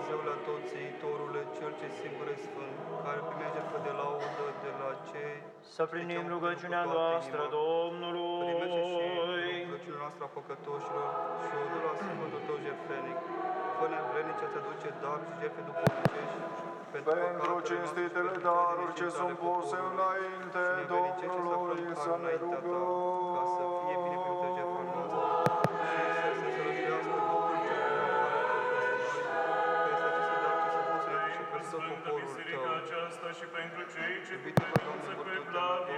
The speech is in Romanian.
Dumnezeule Atotțiitorule, Cel ce singur e Sfânt, care primește jertfă de laudă de la cei să primim rugăciunea noastră Domnului. Primește și rugăciunea noastră a păcătoșilor și o dă la Sfântul Tău jertfenic. Fă-ne vrednici a-ți aduce dar și jertfe duhovnicești pentru cinstitele daruri ce sunt puse înainte Domnului, să ne rugăm. Ca să fie bine primită jertfa noastră și să se sălășească Domnul cel bun peste noi, peste aceste dar ce se pus în și pentru tot poporul Tău. aceasta și pentru cei ce cu credință cu evlavie